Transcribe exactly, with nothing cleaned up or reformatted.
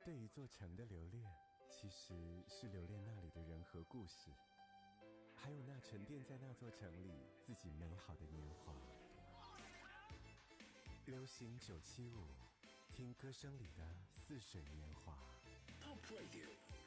对一座城的留恋，其实是留恋那里的人和故事，还有那沉淀在那座城里自己美好的年华。流行九七五，听歌声里的似水年华。 Top Radio。